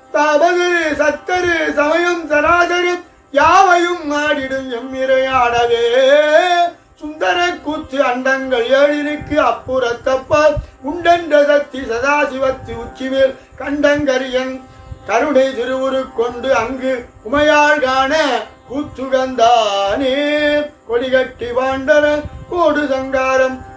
தாபகரு சத்தரு சமயம் சராசரம் யாவையும் ஆடிடும் எம்மிரையாடவே சுந்தர கூத்து அண்டங்கள் ஏழினுக்கு அப்புறத்தப்பால் உண்டென்ற சக்தி சதாசிவத்து உச்சிமேல் கண்டங்கரியன் கருணை திருவுரு கொண்டு அங்கு உமையாள் காண கூத்துகந்தானே கொடிகட்டி வாண்டன கோடு சங்காரம்